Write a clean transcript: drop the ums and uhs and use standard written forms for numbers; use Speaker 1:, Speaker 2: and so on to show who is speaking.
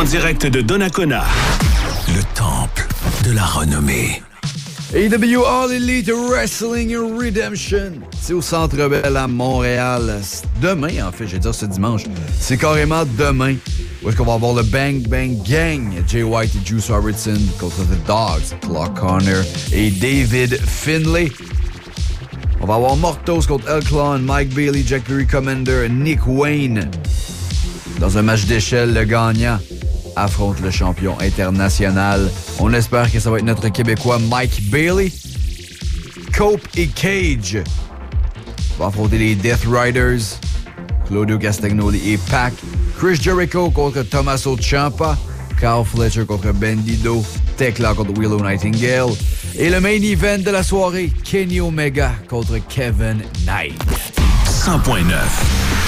Speaker 1: En direct de Donnacona, le temple de la renommée.
Speaker 2: AEW All Elite Wrestling Redemption. C'est au Centre Bell à Montréal. Demain, en fait, je vais dire ce dimanche. C'est carrément demain. Où est-ce qu'on va avoir le Bang Bang Gang? Jay White et Juice Robertson contre The Dogs, Clark Connor et David Finlay. On va avoir Mortos contre El Clon, Mike Bailey, Jack Perry Commander, Nick Wayne. Dans un match d'échelle, le gagnant affronte le champion international. On espère que ça va être notre Québécois Mike Bailey. Cope et Cage vont affronter les Death Riders. Claudio Castagnoli et Pac. Chris Jericho contre Tommaso Ciampa. Kyle Fletcher contre Bandido. Tekla contre Willow Nightingale. Et le main event de la soirée, Kenny Omega contre Kevin Knight.
Speaker 1: 100.9